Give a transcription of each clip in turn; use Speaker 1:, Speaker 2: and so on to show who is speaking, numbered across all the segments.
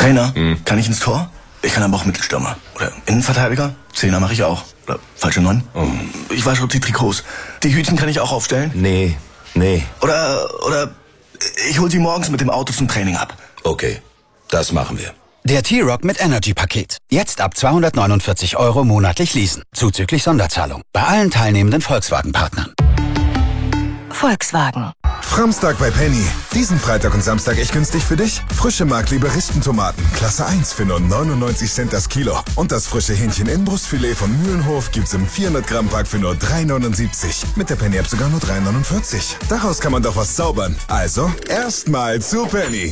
Speaker 1: Trainer, kann ich ins Tor? Ich kann aber auch Mittelstürmer. Oder Innenverteidiger? Zehner mache ich auch. Oder falsche 9. Ich wasche auch die Trikots. Die Hütchen kann ich auch aufstellen?
Speaker 2: Nee.
Speaker 1: Oder ich hol sie morgens mit dem Auto zum Training ab.
Speaker 2: Okay, das machen wir.
Speaker 3: Der T-Rock mit Energy-Paket. Jetzt ab 249 € monatlich leasen. Zuzüglich Sonderzahlung. Bei allen teilnehmenden Volkswagen-Partnern.
Speaker 4: Volkswagen.
Speaker 5: Framstag bei Penny. Diesen Freitag und Samstag echt günstig für dich. Frische Mark-Liberistentomaten, Klasse 1 für nur 99 Cent das Kilo. Und das frische Hähnchen-Innenbrustfilet von Mühlenhof gibt's im 400-Gramm-Pack für nur 3,79. Mit der Penny-App sogar nur 3,49. Daraus kann man doch was zaubern. Also, erstmal zu Penny.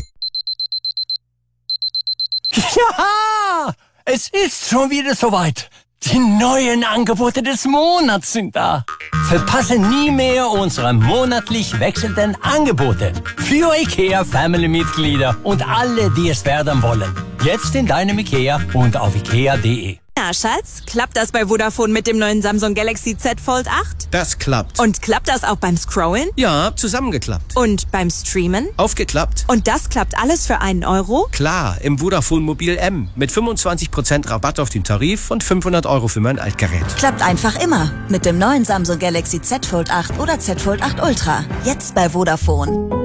Speaker 6: Ja, es ist schon wieder soweit. Die neuen Angebote des Monats sind da. Verpasse nie mehr unsere monatlich wechselnden Angebote. Für IKEA Family-Mitglieder und alle, die es werden wollen. Jetzt in deinem IKEA und auf ikea.de.
Speaker 7: Ja, Schatz, klappt das bei Vodafone mit dem neuen Samsung Galaxy Z Fold 8?
Speaker 8: Das klappt.
Speaker 7: Und klappt das auch beim Scrollen?
Speaker 8: Ja, zusammengeklappt.
Speaker 7: Und beim Streamen?
Speaker 8: Aufgeklappt.
Speaker 7: Und das klappt alles für €1?
Speaker 8: Klar, im Vodafone Mobil M. Mit 25% Rabatt auf den Tarif und 500 € für mein Altgerät.
Speaker 4: Klappt einfach immer. Mit dem neuen Samsung Galaxy Z Fold 8 oder Z Fold 8 Ultra. Jetzt bei Vodafone.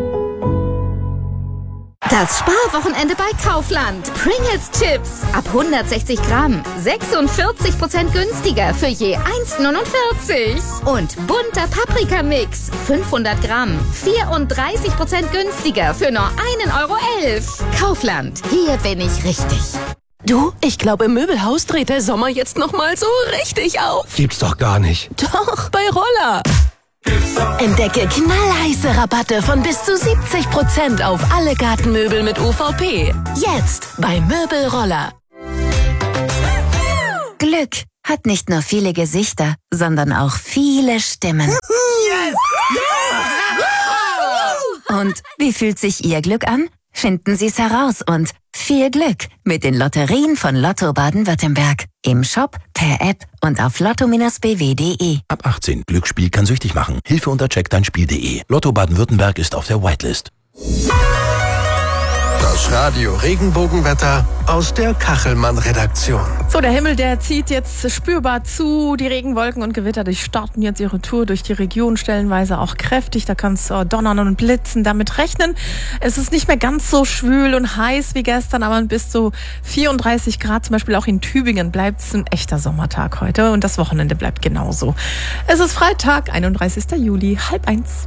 Speaker 9: Das Sparwochenende bei Kaufland. Pringles Chips ab 160 Gramm. 46% günstiger für je 1,49. Und bunter Paprikamix. 500 Gramm. 34% günstiger für nur €1,11. Kaufland. Hier bin ich richtig.
Speaker 10: Du, ich glaube, im Möbelhaus dreht der Sommer jetzt nochmal so richtig auf.
Speaker 2: Gibt's doch gar nicht.
Speaker 10: Doch, bei Roller. Entdecke knallheiße Rabatte von bis zu 70% auf alle Gartenmöbel mit UVP. Jetzt bei Möbelroller.
Speaker 4: Glück hat nicht nur viele Gesichter, sondern auch viele Stimmen.
Speaker 6: Yes!
Speaker 4: Und wie fühlt sich Ihr Glück an? Finden Sie es heraus und viel Glück mit den Lotterien von Lotto Baden-Württemberg. Im Shop, per App und auf lotto-bw.de.
Speaker 2: Ab 18. Glücksspiel kann süchtig machen. Hilfe unter checkdeinspiel.de. Lotto Baden-Württemberg ist auf der Whitelist.
Speaker 11: Das Radio Regenbogenwetter aus der Kachelmann-Redaktion.
Speaker 12: So, der Himmel, der zieht jetzt spürbar zu. Die Regenwolken und Gewitter, die starten jetzt ihre Tour durch die Region, stellenweise auch kräftig. Da kann es donnern und blitzen. Damit rechnen. Es ist nicht mehr ganz so schwül und heiß wie gestern, aber bis zu 34 Grad, zum Beispiel auch in Tübingen, bleibt es ein echter Sommertag heute. Und das Wochenende bleibt genauso. Es ist Freitag, 31. Juli, 12:30.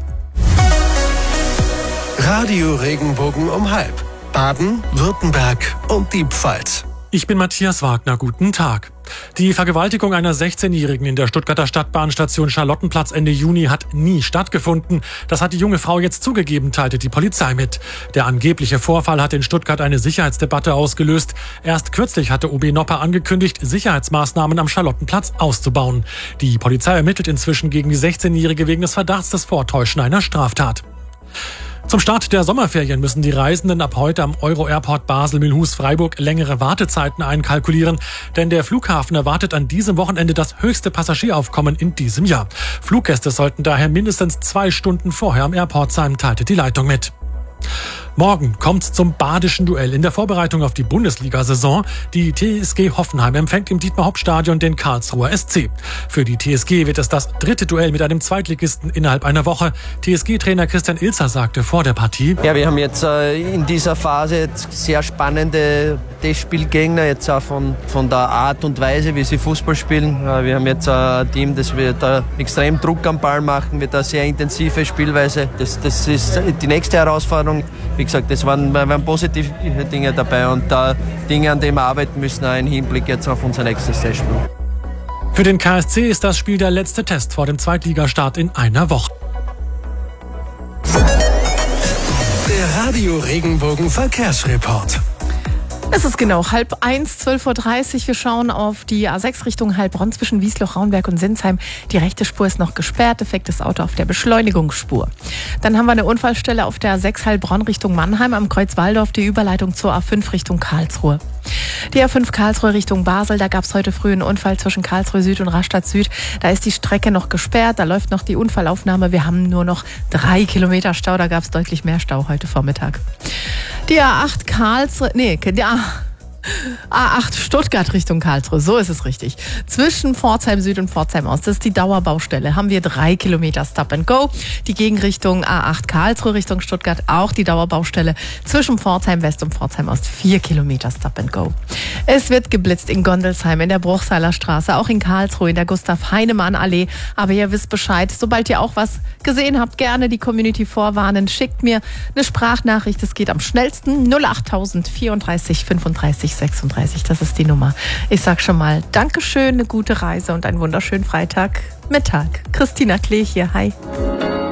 Speaker 11: Radio Regenbogen um 12:30. Baden, Württemberg und die Pfalz.
Speaker 13: Ich bin Matthias Wagner, guten Tag. Die Vergewaltigung einer 16-Jährigen in der Stuttgarter Stadtbahnstation Charlottenplatz Ende Juni hat nie stattgefunden. Das hat die junge Frau jetzt zugegeben, teilte die Polizei mit. Der angebliche Vorfall hat in Stuttgart eine Sicherheitsdebatte ausgelöst. Erst kürzlich hatte OB Nopper angekündigt, Sicherheitsmaßnahmen am Charlottenplatz auszubauen. Die Polizei ermittelt inzwischen gegen die 16-Jährige wegen des Verdachts des Vortäuschen einer Straftat. Zum Start der Sommerferien müssen die Reisenden ab heute am Euro-Airport Basel-Mülhus-Freiburg längere Wartezeiten einkalkulieren, denn der Flughafen erwartet an diesem Wochenende das höchste Passagieraufkommen in diesem Jahr. Fluggäste sollten daher mindestens 2 Stunden vorher am Airport sein, teilte die Leitung mit. Morgen kommt's zum badischen Duell in der Vorbereitung auf die Bundesliga-Saison. Die TSG Hoffenheim empfängt im Dietmar-Hopp-Stadion den Karlsruher SC. Für die TSG wird es das 3. Duell mit einem Zweitligisten innerhalb einer Woche. TSG-Trainer Christian Ilzer sagte vor der Partie:
Speaker 14: Ja, wir haben jetzt in dieser Phase jetzt sehr spannende Testspielgegner, jetzt auch von der Art und Weise, wie sie Fußball spielen. Wir haben jetzt ein Team, das wird extrem Druck am Ball machen, mit einer sehr intensive Spielweise. Das ist die nächste Herausforderung. Wie gesagt, es waren positive Dinge dabei und Dinge, an denen wir arbeiten müssen, auch im Hinblick jetzt auf unser nächstes Testspiel.
Speaker 13: Für den KSC ist das Spiel der letzte Test vor dem Zweitligastart in einer Woche.
Speaker 11: Der Radio Regenbogen Verkehrsreport.
Speaker 12: Es ist genau 12:30, 12:30 Uhr. Wir schauen auf die A6 Richtung Heilbronn zwischen Wiesloch, Raunberg und Sinsheim. Die rechte Spur ist noch gesperrt, defektes Auto auf der Beschleunigungsspur. Dann haben wir eine Unfallstelle auf der A6 Heilbronn Richtung Mannheim am Kreuz Walldorf, die Überleitung zur A5 Richtung Karlsruhe. Die A5 Karlsruhe Richtung Basel, da gab es heute früh einen Unfall zwischen Karlsruhe Süd und Rastatt Süd. Da ist die Strecke noch gesperrt, da läuft noch die Unfallaufnahme. Wir haben nur noch 3 Kilometer Stau, da gab es deutlich mehr Stau heute Vormittag. Die A8 A8 Stuttgart Richtung Karlsruhe, so ist es richtig. Zwischen Pforzheim Süd und Pforzheim Ost, das ist die Dauerbaustelle, haben wir 3 Kilometer Stop and Go. Die Gegenrichtung A8 Karlsruhe Richtung Stuttgart, auch die Dauerbaustelle. Zwischen Pforzheim West und Pforzheim Ost 4 Kilometer Stop and Go. Es wird geblitzt in Gondelsheim, in der Bruchseiler Straße, auch in Karlsruhe, in der Gustav-Heinemann-Allee. Aber ihr wisst Bescheid, sobald ihr auch was gesehen habt, gerne die Community vorwarnen. Schickt mir eine Sprachnachricht, es geht am schnellsten. 08000 34 35 36, das ist die Nummer. Ich sag schon mal Dankeschön, eine gute Reise und einen wunderschönen Freitagmittag. Christina Klee hier, hi.